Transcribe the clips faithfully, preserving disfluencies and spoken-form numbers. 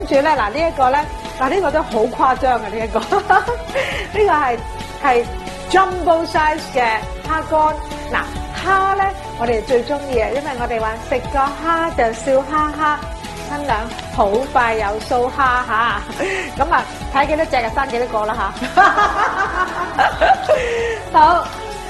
跟住咧，嗱呢一個咧，嗱呢個都好誇張嘅呢一個，呢個係係 jumbo size 嘅蝦乾。嗱蝦咧，我哋最中意嘅，因為我哋話食個蝦就笑哈哈，新娘好快有蘇蝦嚇。咁啊，睇幾多隻就生幾多個啦嚇。好。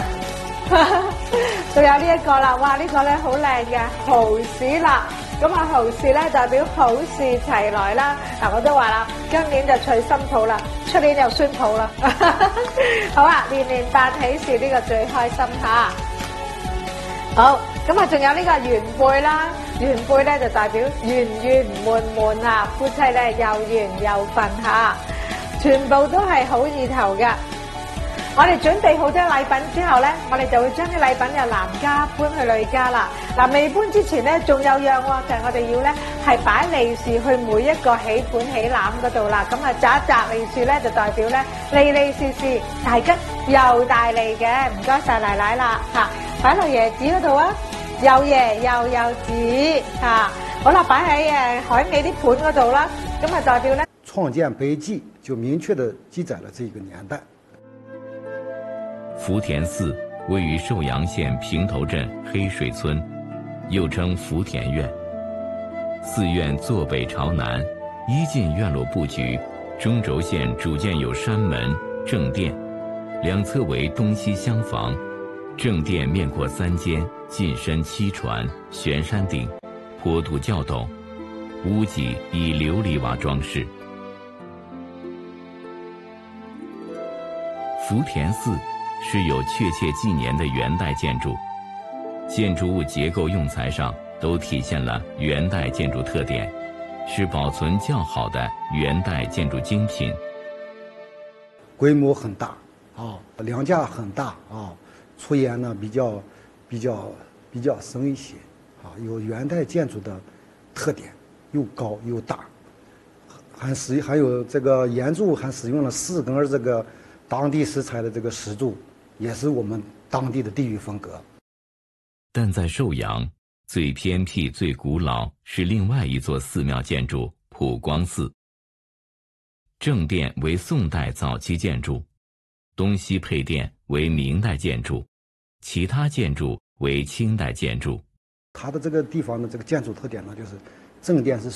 仲有呢一個啦，哇！呢個咧好靚嘅蠔豉啦，咁啊蠔豉咧代表好事齊來啦。嗱，我都話啦，今年就娶新抱啦，出年又孫抱啦。好啊，年年辦喜事呢個最開心嚇。好，咁啊仲有呢個圓貝啦，圓貝咧就代表圓圓滿滿啊，夫妻咧又圓又份嚇，全部都係好意頭嘅。我哋準備好咗禮品之後咧，我哋就會將啲禮品由男家搬去女家啦。嗱，未搬之前咧，仲有樣喎，就係我哋要咧係擺利是去每一個喜盤喜籃嗰度啦。咁啊，扎一扎利是咧，就代表咧利利是是，大吉又大利嘅。唔該晒奶奶啦，嚇，擺落椰子嗰度啊，又椰又有子嚇。好啦，擺喺誒海味啲盤嗰度啦。咁啊，代表咧創建碑記就明確地記載了這個年代。 福田寺位於壽陽縣平頭鎮黑水村，又稱福田院。寺院坐北朝南，依近院落布局，中軸線主建有山門、正殿，兩側為東西廂房。正殿面闊三間，進深七船，懸山頂，坡度較陡，屋脊以琉璃瓦裝飾。福田寺是有確切紀年的元代建築，建築物結構用材上都體現了元代建築特點，是保存較好的元代建築精品。 規模很大啊，梁架很大啊，出檐呢比較比較比較深一些啊，有元代建築的特點，又高又大，還使還有這個檐柱還使用了四根這個當地石材的這個石柱。也是我們當地的地域風格。 但在壽陽，最偏僻、最古老是另外一座寺廟建築普光寺。正殿為宋代早期建築，東西配殿為明代建築，其他建築為清代建築。 它的這個地方的這個建築特點呢，就是正殿是